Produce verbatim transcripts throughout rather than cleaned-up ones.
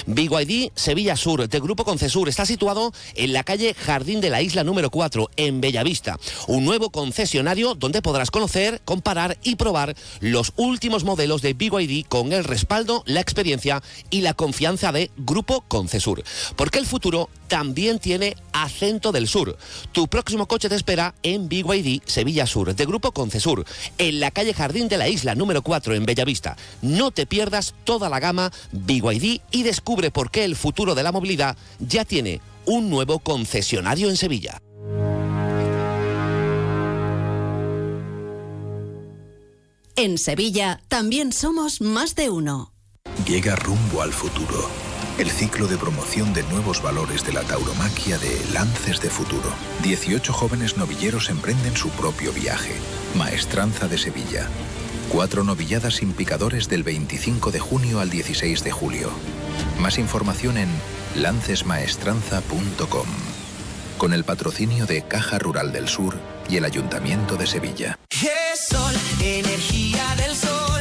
B Y D Sevilla Sur, de Grupo Concesur, está situado en la calle Jardín de la Isla número cuatro, en Bellavista. Un nuevo concesionario donde podrás conocer, comparar y probar los últimos modelos de B Y D con el respaldo, la experiencia y la confianza de Grupo Concesur. Porque el futuro también tiene acento del sur. Tu próximo coche te espera en B Y D Sevilla Sur, de Grupo Concesur, en la calle Jardín de la Isla número cuatro, en Bellavista. No te pierdas toda la gama B Y D y descubre por qué el futuro de la movilidad ya tiene un nuevo concesionario en Sevilla. En Sevilla también somos más de uno. Llega Rumbo al Futuro, el ciclo de promoción de nuevos valores de la tauromaquia de Lances de Futuro. dieciocho jóvenes novilleros emprenden su propio viaje. Maestranza de Sevilla. Cuatro novilladas sin picadores del veinticinco de junio al dieciséis de julio. Más información en lances maestranza punto com. Con el patrocinio de Caja Rural del Sur y el Ayuntamiento de Sevilla. GESOL, energía del sol.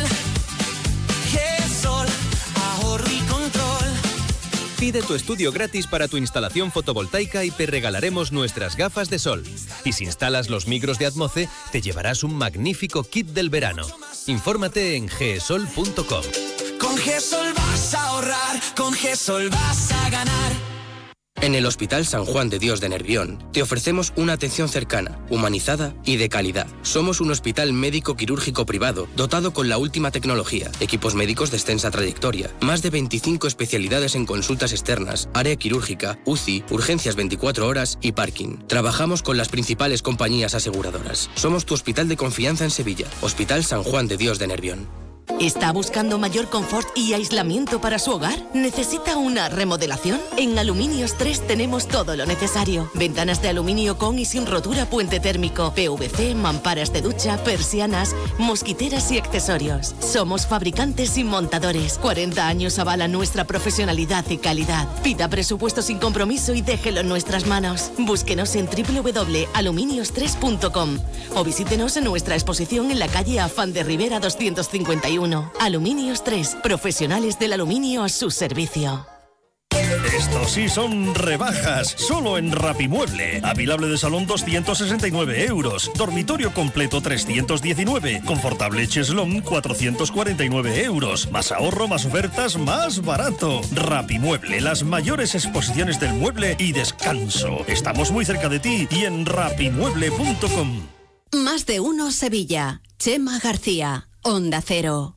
GESOL, ahorro y control. Pide tu estudio gratis para tu instalación fotovoltaica y te regalaremos nuestras gafas de sol. Y si instalas los micros de Atmoce, te llevarás un magnífico kit del verano. Infórmate en gesol punto com. Con GESOL vas a ahorrar, con GESOL vas a ganar. En el Hospital San Juan de Dios de Nervión te ofrecemos una atención cercana, humanizada y de calidad. Somos un hospital médico quirúrgico privado dotado con la última tecnología, equipos médicos de extensa trayectoria, más de veinticinco especialidades en consultas externas, área quirúrgica, U C I, urgencias veinticuatro horas y parking. Trabajamos con las principales compañías aseguradoras. Somos tu hospital de confianza en Sevilla, Hospital San Juan de Dios de Nervión. ¿Está buscando mayor confort y aislamiento para su hogar? ¿Necesita una remodelación? En Aluminios tres tenemos todo lo necesario. Ventanas de aluminio con y sin rotura, puente térmico, P V C, mamparas de ducha, persianas, mosquiteras y accesorios. Somos fabricantes y montadores. cuarenta años avalan nuestra profesionalidad y calidad. Pida presupuesto sin compromiso y déjelo en nuestras manos. Búsquenos en doble u doble u doble u punto aluminios tres punto com o visítenos en nuestra exposición en la calle Afán de Rivera doscientos cincuenta y uno. Aluminios tres, profesionales del aluminio a su servicio. Estos sí son rebajas, solo en Rapimueble. Avilable de salón doscientos sesenta y nueve euros, dormitorio completo trescientos diecinueve, confortable cheslón cuatrocientos cuarenta y nueve euros. Más ahorro, más ofertas, más barato. Rapimueble, las mayores exposiciones del mueble y descanso. Estamos muy cerca de ti y en rapimueble punto com. Más de uno Sevilla. Chema García, Onda Cero.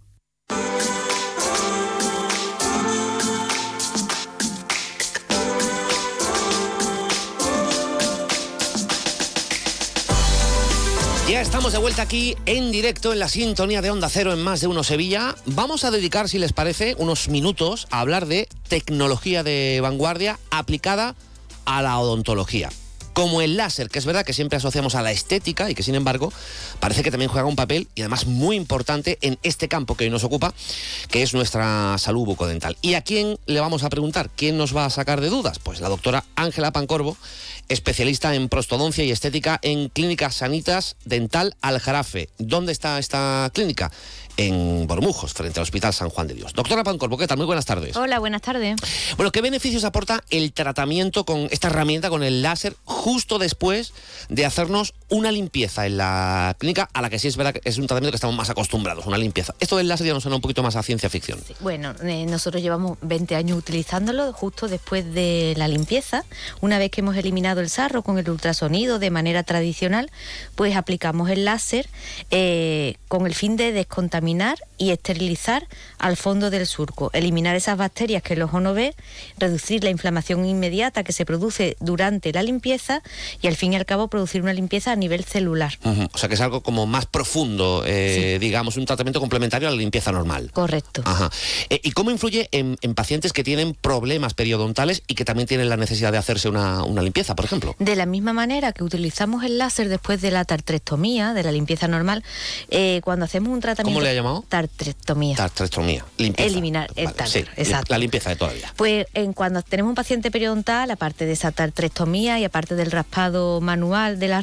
Ya estamos de vuelta aquí en directo en la sintonía de Onda Cero en Más de Uno Sevilla. Vamos a dedicar, si les parece, unos minutos a hablar de tecnología de vanguardia aplicada a la odontología. Como el láser, que es verdad que siempre asociamos a la estética y que sin embargo parece que también juega un papel y además muy importante en este campo que hoy nos ocupa, que es nuestra salud bucodental. ¿Y a quién le vamos a preguntar? ¿Quién nos va a sacar de dudas? Pues la doctora Ángela Pancorbo, especialista en prostodoncia y estética en Clínicas Sanitas Dental Aljarafe. ¿Dónde está esta clínica? En Bormujos, frente al Hospital San Juan de Dios. Doctora Pancorbo, ¿qué tal? Muy buenas tardes. Hola, buenas tardes. Bueno, ¿qué beneficios aporta el tratamiento con esta herramienta, con el láser, justo después de hacernos una limpieza en la clínica, a la que sí es verdad que es un tratamiento que estamos más acostumbrados, una limpieza? Esto del láser ya nos suena un poquito más a ciencia ficción. Sí, bueno, eh, nosotros llevamos veinte años utilizándolo justo después de la limpieza. Una vez que hemos eliminado el sarro con el ultrasonido de manera tradicional, pues aplicamos el láser eh, con el fin de descontaminar y esterilizar al fondo del surco, eliminar esas bacterias que el ojo no ve, reducir la inflamación inmediata que se produce durante la limpieza y al fin y al cabo producir una limpieza a nivel celular. Uh-huh. O sea que es algo como más profundo, eh, sí. digamos, un tratamiento complementario a la limpieza normal. Correcto. Ajá. Eh, ¿Y cómo influye en, en pacientes que tienen problemas periodontales y que también tienen la necesidad de hacerse una, una limpieza, por ejemplo? De la misma manera que utilizamos el láser después de la tartrectomía, de la limpieza normal, eh, cuando hacemos un tratamiento... ¿Cómo le ha llamado? Tartrectomía. Tartrectomía. Limpieza. Eliminar el vale, tartro, sí, exacto. La limpieza de toda la vida. Pues en cuando tenemos un paciente periodontal, aparte de esa tartrectomía y aparte del raspado manual de la raíz,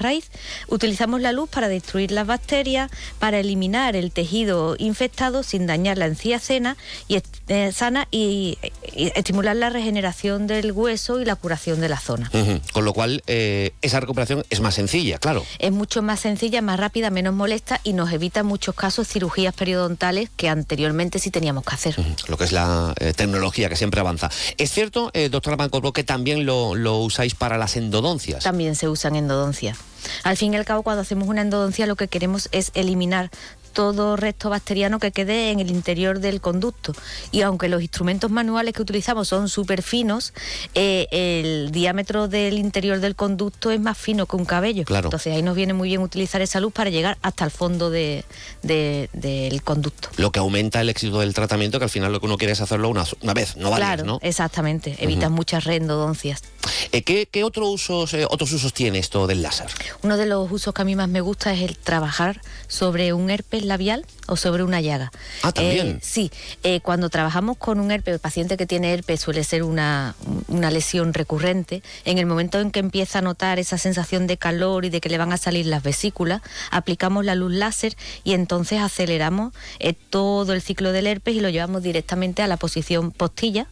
Utilizamos la luz para destruir las bacterias, para eliminar el tejido infectado sin dañar la encía sana y, eh, sana y, y estimular la regeneración del hueso y la curación de la zona. Uh-huh. Con lo cual, eh, esa recuperación es más sencilla, claro. Es mucho más sencilla, más rápida, menos molesta y nos evita en muchos casos cirugías periodontales que anteriormente sí teníamos que hacer. Uh-huh. Lo que es la eh, tecnología que siempre avanza. ¿Es cierto, eh, doctora Pancorbo, que también lo, lo usáis para las endodoncias? También se usan endodoncias. Al fin y al cabo, cuando hacemos una endodoncia, lo que queremos es eliminar todo resto bacteriano que quede en el interior del conducto. Y aunque los instrumentos manuales que utilizamos son súper finos, eh, el diámetro del interior del conducto es más fino que un cabello. Claro. Entonces ahí nos viene muy bien utilizar esa luz para llegar hasta el fondo de, de, del conducto. Lo que aumenta el éxito del tratamiento, que al final lo que uno quiere es hacerlo una, una vez, no varias, claro, ¿no? Exactamente. Evitas uh-huh. muchas reendodoncias. Eh, ¿Qué, qué otros usos, eh, otros usos tiene esto del láser? Uno de los usos que a mí más me gusta es el trabajar sobre un herpes labial o sobre una llaga. Ah, también. Eh, sí, eh, cuando trabajamos con un herpes, el paciente que tiene herpes suele ser una, una lesión recurrente. En el momento en que empieza a notar esa sensación de calor y de que le van a salir las vesículas, aplicamos la luz láser y entonces aceleramos eh, todo el ciclo del herpes y lo llevamos directamente a la posición postilla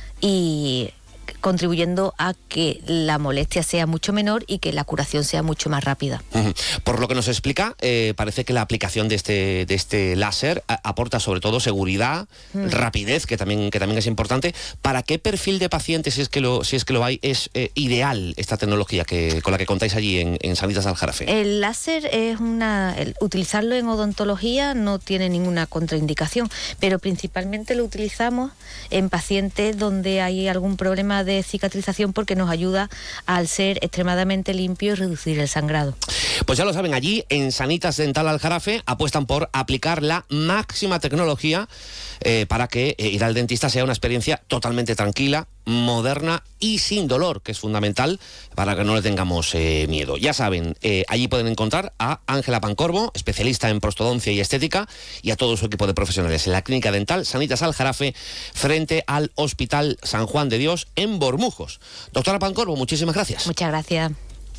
y contribuyendo a que la molestia sea mucho menor y que la curación sea mucho más rápida. Uh-huh. Por lo que nos explica, eh, parece que la aplicación de este, de este láser a, aporta sobre todo seguridad, uh-huh. rapidez, que también, que también es importante. ¿Para qué perfil de pacientes, si es que lo, si es que lo hay, es eh, ideal esta tecnología que, con la que contáis allí en, en Sanitas Aljarafe? El láser es una... El, utilizarlo en odontología no tiene ninguna contraindicación, pero principalmente lo utilizamos en pacientes donde hay algún problema de de cicatrización porque nos ayuda al ser extremadamente limpio y reducir el sangrado. Pues ya lo saben, allí en Sanitas Dental Aljarafe apuestan por aplicar la máxima tecnología eh, para que eh, ir al dentista sea una experiencia totalmente tranquila, moderna y sin dolor, que es fundamental para que no le tengamos eh, miedo. Ya saben, eh, allí pueden encontrar a Ángela Pancorbo, especialista en prostodoncia y estética, y a todo su equipo de profesionales en la clínica dental Sanitas Aljarafe, frente al Hospital San Juan de Dios en Bormujos. Doctora Pancorbo, muchísimas gracias. Muchas gracias.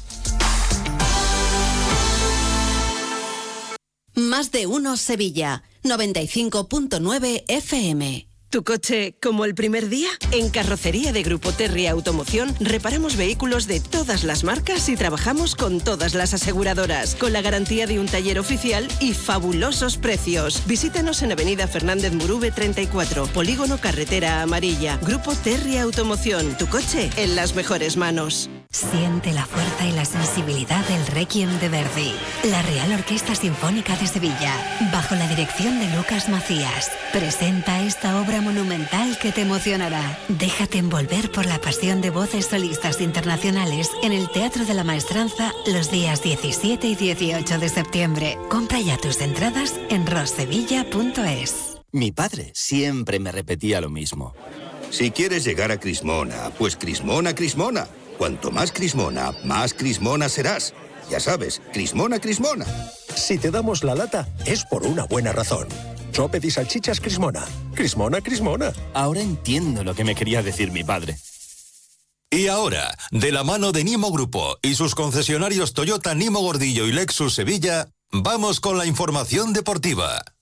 Más de uno Sevilla, noventa y cinco punto nueve F M. ¿Tu coche como el primer día? En Carrocería de Grupo Terry Automoción reparamos vehículos de todas las marcas y trabajamos con todas las aseguradoras, con la garantía de un taller oficial y fabulosos precios. Visítanos en Avenida Fernández Murube treinta y cuatro, Polígono Carretera Amarilla. Grupo Terry Automoción, tu coche en las mejores manos. Siente la fuerza y la sensibilidad del Requiem de Verdi. La Real Orquesta Sinfónica de Sevilla, bajo la dirección de Lucas Macías, presenta esta obra monumental que te emocionará. Déjate envolver por la pasión de voces solistas internacionales en el Teatro de la Maestranza los días diecisiete y dieciocho de septiembre. Compra ya tus entradas en rossevilla punto es. Mi padre siempre me repetía lo mismo. Si quieres llegar a Crismona, pues Crismona, Crismona. Cuanto más Crismona, más Crismona serás. Ya sabes, Crismona, Crismona. Si te damos la lata, es por una buena razón. Soped y salchichas Crismona. Crismona, Crismona. Ahora entiendo lo que me quería decir mi padre. Y ahora, de la mano de Nimo Grupo y sus concesionarios Toyota Nimo Gordillo y Lexus Sevilla, vamos con la información deportiva.